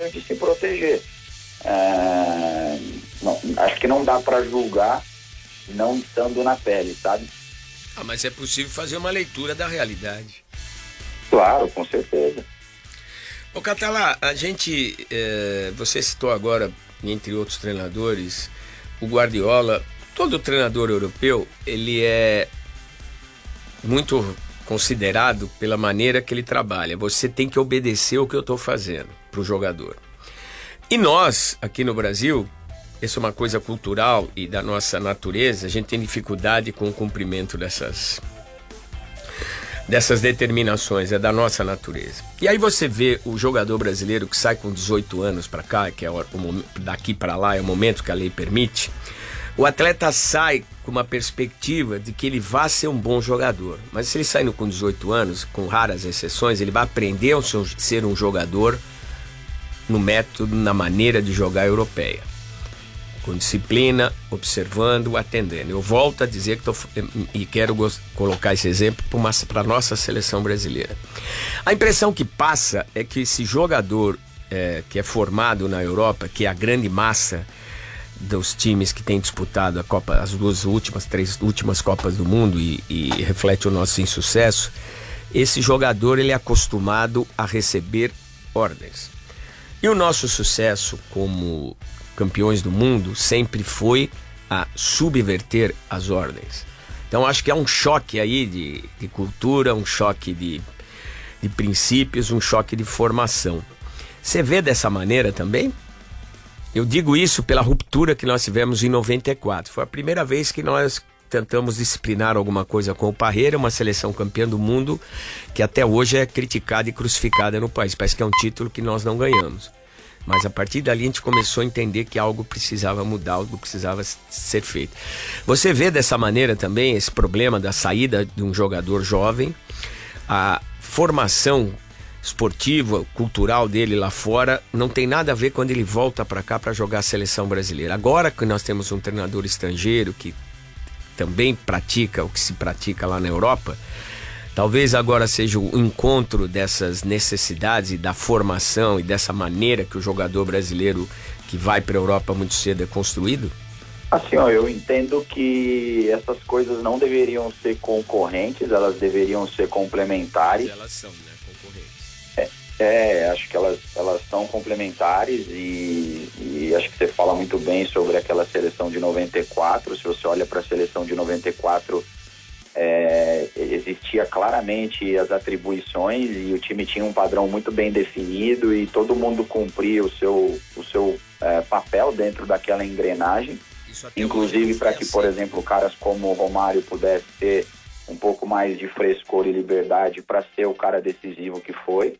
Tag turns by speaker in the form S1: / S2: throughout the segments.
S1: forma de se proteger. Não, acho que não dá para julgar não estando na pele, sabe?
S2: Mas é possível fazer uma leitura da realidade.
S1: Claro, com certeza.
S2: Ô Catalá, você citou agora, entre outros treinadores, o Guardiola. Todo treinador europeu, ele é muito considerado pela maneira que ele trabalha. Você tem que obedecer o que eu estou fazendo para o jogador. E nós, aqui no Brasil, isso é uma coisa cultural e da nossa natureza, a gente tem dificuldade com o cumprimento dessas determinações, é da nossa natureza. E aí você vê o jogador brasileiro que sai com 18 anos para cá, que é daqui para lá, é o momento que a lei permite, o atleta sai com uma perspectiva de que ele vai ser um bom jogador. Mas se ele saindo com 18 anos, com raras exceções, ele vai aprender a ser um jogador no método, na maneira de jogar europeia. Com disciplina, observando, atendendo. Eu volto a dizer que quero colocar esse exemplo para a nossa seleção brasileira. A impressão que passa é que esse jogador que é formado na Europa, que é a grande massa dos times que têm disputado as três últimas Copas do Mundo e reflete o nosso insucesso, esse jogador ele é acostumado a receber ordens. E o nosso sucesso como campeões do mundo sempre foi a subverter as ordens. Então acho que é um choque aí de cultura, um choque de princípios, um choque de formação. Você vê dessa maneira também? Eu digo isso pela ruptura que nós tivemos em 94. Foi a primeira vez que nós tentamos disciplinar alguma coisa com o Parreira, uma seleção campeã do mundo que até hoje é criticada e crucificada no país. Parece que é um título que nós não ganhamos. Mas a partir dali a gente começou a entender que algo precisava mudar, algo precisava ser feito. Você vê dessa maneira também esse problema da saída de um jogador jovem, a formação esportiva, cultural dele lá fora, não tem nada a ver quando ele volta para cá para jogar a seleção brasileira. Agora que nós temos um treinador estrangeiro que também pratica o que se pratica lá na Europa, talvez agora seja o encontro dessas necessidades e da formação e dessa maneira que o jogador brasileiro que vai para a Europa muito cedo é construído?
S1: Assim, eu entendo que essas coisas não deveriam ser concorrentes, elas deveriam ser complementares.
S2: Elas são, né, concorrentes.
S1: Acho que elas são complementares e acho que você fala muito bem sobre aquela seleção de 94. Se você olha para a seleção de 94, existia claramente as atribuições e o time tinha um padrão muito bem definido e todo mundo cumpria o seu papel dentro daquela engrenagem, inclusive para que, por exemplo, caras como o Romário pudesse ter um pouco mais de frescor e liberdade para ser o cara decisivo que foi.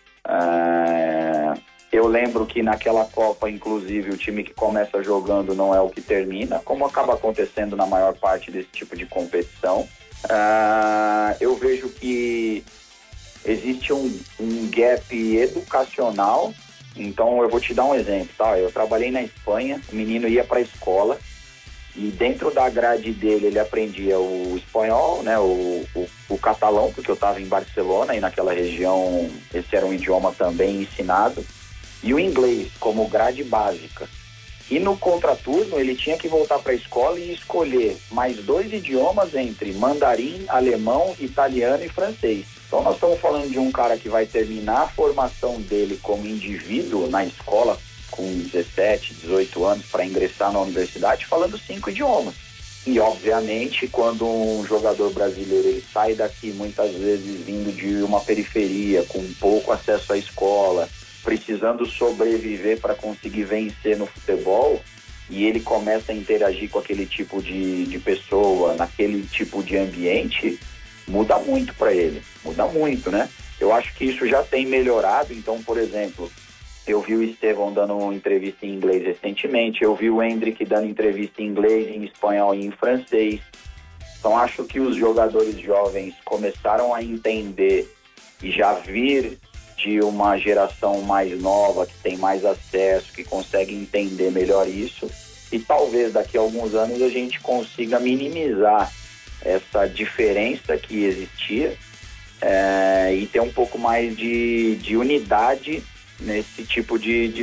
S1: Eu lembro que naquela Copa, inclusive, o time que começa jogando não é o que termina, como acaba acontecendo na maior parte desse tipo de competição. Eu vejo que existe um gap educacional. Então eu vou te dar um exemplo, tá? Eu trabalhei na Espanha, o menino ia para a escola e dentro da grade dele ele aprendia o espanhol, né? O catalão, porque eu estava em Barcelona e naquela região esse era um idioma também ensinado, e o inglês como grade básica. E no contraturno ele tinha que voltar para a escola e escolher mais 2 idiomas entre mandarim, alemão, italiano e francês. Então nós estamos falando de um cara que vai terminar a formação dele como indivíduo na escola com 17, 18 anos para ingressar na universidade falando 5 idiomas. E obviamente quando um jogador brasileiro ele sai daqui muitas vezes vindo de uma periferia, com pouco acesso à escola, precisando sobreviver para conseguir vencer no futebol, e ele começa a interagir com aquele tipo de pessoa, naquele tipo de ambiente, muda muito para ele, muda muito, né? Eu acho que isso já tem melhorado. Então, por exemplo, eu vi o Estevão dando uma entrevista em inglês recentemente, eu vi o Endrick dando entrevista em inglês, em espanhol e em francês. Então, acho que os jogadores jovens começaram a entender e já vir de uma geração mais nova, que tem mais acesso, que consegue entender melhor isso, e talvez daqui a alguns anos a gente consiga minimizar essa diferença que existia e ter um pouco mais de unidade nesse tipo de